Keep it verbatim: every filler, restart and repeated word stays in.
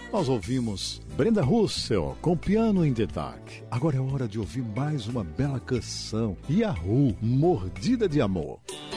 Nós ouvimos Brenda Russell com Piano in the Dark. Agora é hora de ouvir mais uma bela canção. Yahoo, Mordida de Amor.